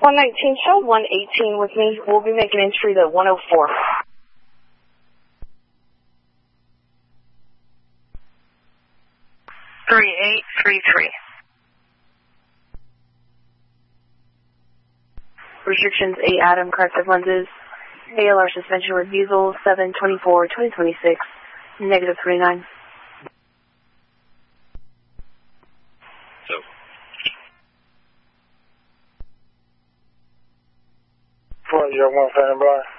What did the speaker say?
119, show 118 with me. We'll be making entry to 104. Restrictions 8 Adam, corrective lenses. ALR suspension with Buzel 7/24/2026, negative 29. So. Front, you have one standing by.